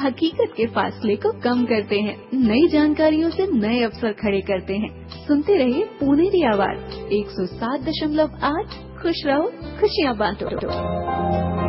हकीकत के फासले को कम करते हैं, नई जानकारियों से नए अवसर खड़े करते हैं। सुनते रहिए पुनेरी आवाज 107.8। खुश रहो, खुशियाँ बांटो।